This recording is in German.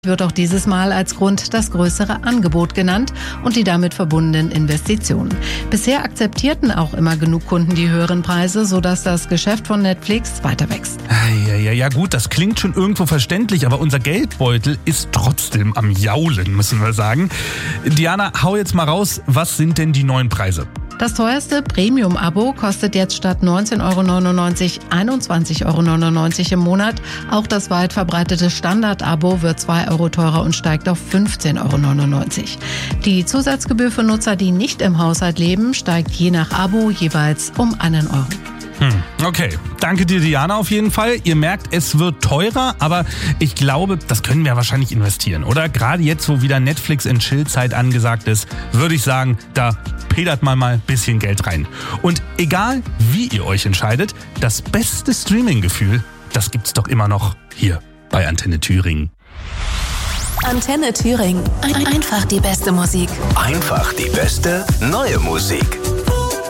Wird auch dieses Mal als Grund das größere Angebot genannt und die damit verbundenen Investitionen. Bisher akzeptierten auch immer genug Kunden die höheren Preise, sodass das Geschäft von Netflix weiter wächst. Ja gut, das klingt schon irgendwo verständlich, aber unser Geldbeutel ist trotzdem am Jaulen, müssen wir sagen. Diana, hau jetzt mal raus, was sind denn die neuen Preise? Das teuerste Premium-Abo kostet jetzt statt 19,99 € 21,99 € im Monat. Auch das weit verbreitete Standard-Abo wird 2 € teurer und steigt auf 15,99 €. Die Zusatzgebühr für Nutzer, die nicht im Haushalt leben, steigt je nach Abo jeweils um 1 €. Okay, danke dir, Diana, auf jeden Fall. Ihr merkt, es wird teurer, aber ich glaube, das können wir wahrscheinlich investieren, oder? Gerade jetzt, wo wieder Netflix-and-Chill-Zeit angesagt ist, würde ich sagen, da pedert mal ein bisschen Geld rein. Und egal, wie ihr euch entscheidet, das beste Streaming-Gefühl, das gibt's doch immer noch hier bei Antenne Thüringen. Antenne Thüringen. Einfach die beste Musik. Einfach die beste neue Musik.